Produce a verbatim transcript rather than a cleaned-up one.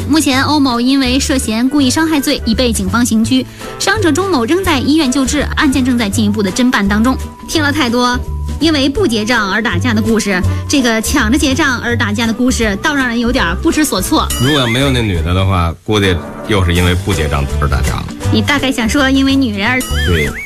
目前欧某因为涉嫌故意伤害罪已被警方刑拘，伤者钟某仍在医院救治，案件正在进一步的侦办当中。听了太多因为不结账而打架的故事，这个抢着结账而打架的故事倒让人有点不知所措。 如果没有那女的的话，估计又是因为不结账而打架了。 你大概想说因为女人而…… 对。